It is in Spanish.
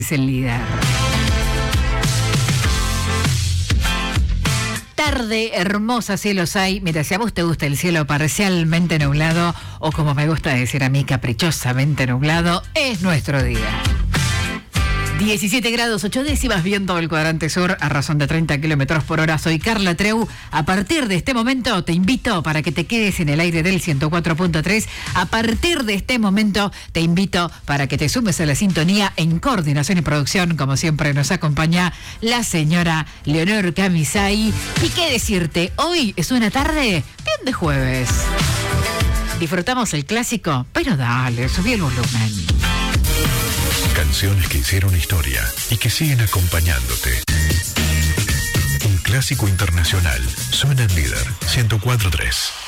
Es el líder. Tarde hermosa, cielos hay. Mira, si a vos te gusta el cielo parcialmente nublado, o como me gusta decir a mí, caprichosamente nublado, es nuestro día. 17 grados 8 décimas, viento del cuadrante sur a razón de 30 kilómetros por hora. Soy Carla Treu. A partir de este momento te invito para que te quedes en el aire del 104.3. A partir de este momento te invito para que te sumes a la sintonía. En coordinación y producción, como siempre, nos acompaña la señora Leonor Camisay. Y qué decirte, hoy es una tarde bien de jueves. Disfrutamos el clásico, pero dale, subí el volumen. Canciones que hicieron historia y que siguen acompañándote. Un clásico internacional. Suena en Líder 104.3.